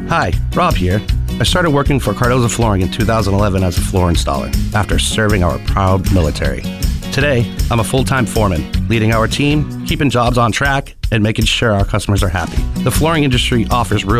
Hi, Rob here. I started working for Cardozo Flooring in 2011 as a floor installer after serving our proud military. Today, I'm a full-time foreman, leading our team, keeping jobs on track, and making sure our customers are happy. The flooring industry offers real